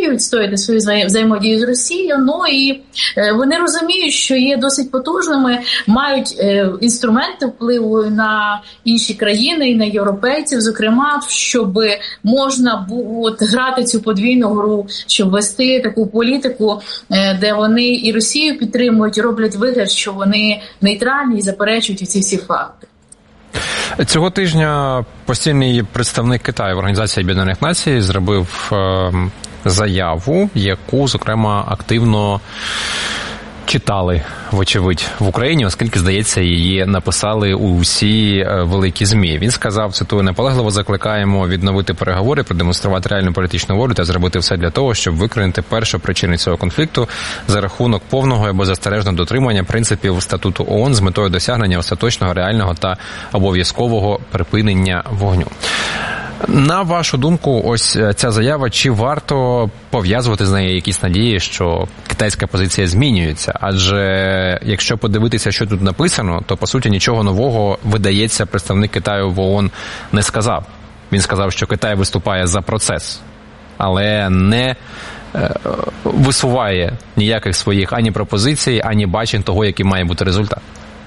Росією, відстояти свою взаємодію з Росією, ну і вони розуміють, що є досить потужними, мають інструменти впливу на інші країни і на європейців, зокрема, щоб можна було грати цю подвійну гру, щоб вести таку політику, де вони і Росію підтримують, і роблять вигляд, що вони нейтральні і заперечують ці всі факти. Цього тижня постійний представник Китаю в Організації Об'єднаних Націй зробив заяву, яку, зокрема, активно читали, вочевидь, в Україні, оскільки, здається, її написали усі великі ЗМІ. Він сказав, цитую, наполегливо закликаємо відновити переговори, продемонструвати реальну політичну волю та зробити все для того, щоб викорінити першопричини цього конфлікту за рахунок повного і беззастережного дотримання принципів статуту ООН з метою досягнення остаточного, реального та обов'язкового припинення вогню. На вашу думку, ось ця заява, чи варто пов'язувати з нею якісь надії, що китайська позиція змінюється? Адже якщо подивитися, що тут написано, то, по суті, нічого нового, видається, представник Китаю в ООН не сказав. Він сказав, що Китай виступає за процес, але не висуває ніяких своїх ані пропозицій, ані бачень того, який має бути результат.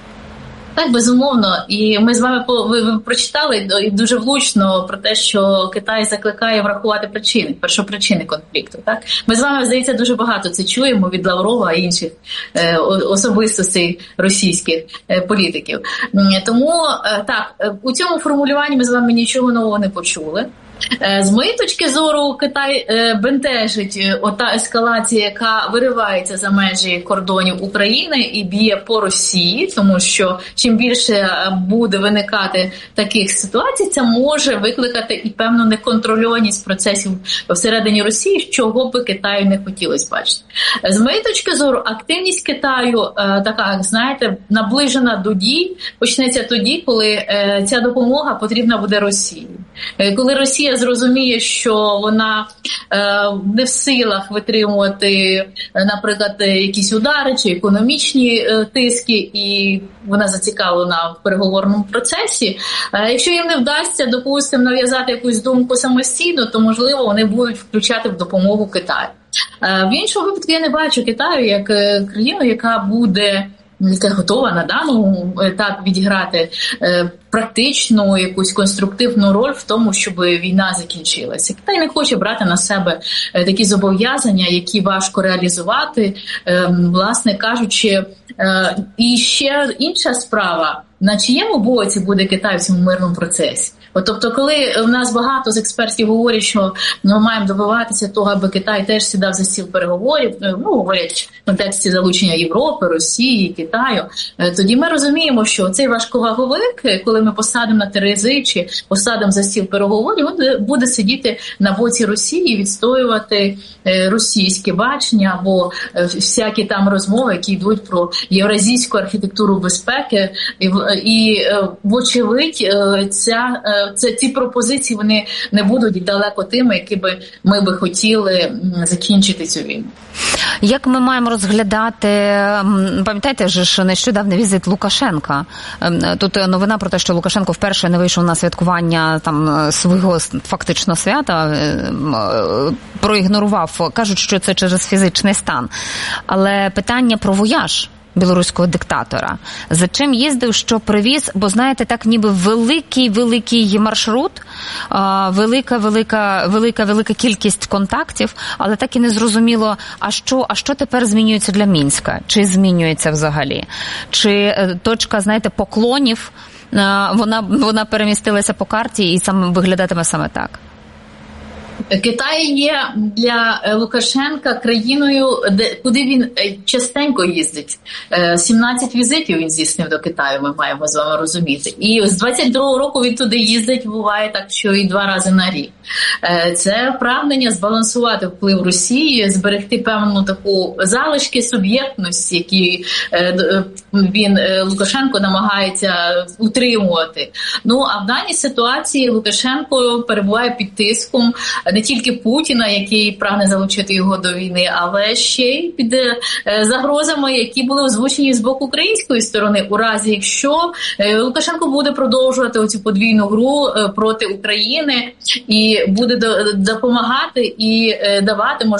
Так, безумовно. І ми з вами ви прочитали дуже влучно про те, що Китай закликає врахувати причини, першопричини конфлікту. Так, ми з вами, здається, дуже багато це чуємо від Лаврова і інших особистостей російських політиків. Тому так, у цьому формулюванні ми з вами нічого нового не почули. З моєї точки зору, Китай бентежить ота ескалація, яка виривається за межі кордонів України і б'є по Росії, тому що чим більше буде виникати таких ситуацій, це може викликати і певну неконтрольованість процесів всередині Росії, чого би Китаю не хотілося бачити. З моєї точки зору, активність Китаю така, знаєте, наближена до дій, почнеться тоді, коли ця допомога потрібна буде Росії. Коли Росія зрозуміє, що вона не в силах витримувати, наприклад, якісь удари чи економічні тиски, і вона зацікавлена в переговорному процесі, якщо їм не вдасться, допустимо, нав'язати якусь думку самостійно, то, можливо, вони будуть включати в допомогу Китаю. В іншому випадку я не бачу Китаю як країну, яка буде готова на даному етапі відіграти практичну, якусь конструктивну роль в тому, щоб війна закінчилася. Китай не хоче брати на себе такі зобов'язання, які важко реалізувати, власне кажучи. І ще інша справа, на чиєму боці буде Китай в цьому мирному процесі. Тобто, коли в нас багато з експертів говорять, що ми маємо добиватися того, аби Китай теж сідав за стіл переговорів, говорять в контексті залучення Європи, Росії, Китаю, тоді ми розуміємо, що цей важковаговик, коли ми посадимо на терези чи посадимо за стіл переговорів, він буде сидіти на боці Росії і відстоювати російське бачення або всякі там розмови, які йдуть про євразійську архітектуру безпеки. І вочевидь, ці пропозиції вони не будуть далеко тими, які би ми би хотіли закінчити цю війну. Як ми маємо розглядати, пам'ятаєте ж, що нещодавний візит Лукашенка? Тут новина про те, що Лукашенко вперше не вийшов на святкування там свого фактично свята, проігнорував, кажуть, що це через фізичний стан. Але питання про вояж білоруського диктатора. За чим їздив, що привіз, бо, знаєте, так ніби великий маршрут, велика кількість контактів, але так і не зрозуміло, а що тепер змінюється для Мінська? Чи змінюється взагалі? Чи точка, знаєте, поклонів, вона перемістилася по карті і виглядатиме саме так? Китай є для Лукашенка країною, куди він частенько їздить. 17 візитів він здійснив до Китаю, ми маємо з вами розуміти. І з 22-го року він туди їздить, буває так, що і 2 рази на рік. Це прагнення збалансувати вплив Росії, зберегти певну таку залишки суб'єктності, які Лукашенко намагається утримувати. А в даній ситуації Лукашенко перебуває під тиском не тільки Путіна, який прагне залучити його до війни, але ще й під загрозами, які були озвучені з боку української сторони, у разі якщо Лукашенко буде продовжувати оцю подвійну гру проти України і буде допомагати і давати можливість